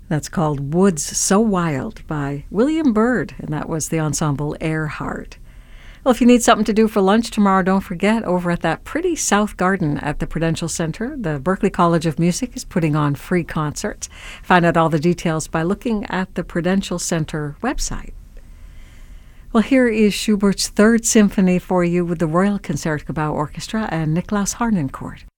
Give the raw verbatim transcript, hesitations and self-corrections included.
That's called Woods So Wild by William Byrd, and that was the ensemble Earhart. Well, if you need something to do for lunch tomorrow, don't forget, over at that pretty South Garden at the Prudential Center, the Berklee College of Music is putting on free concerts. Find out all the details by looking at the Prudential Center website. Well, here is Schubert's Third Symphony for you with the Royal Concertgebouw Orchestra and Niklaus Harnoncourt.